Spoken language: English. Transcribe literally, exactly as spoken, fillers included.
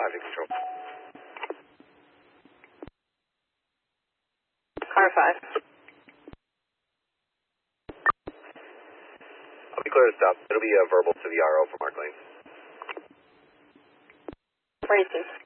five to control. Car five. I'll be clear to stop. It'll be a verbal to the R O from Mark Lane. Racing.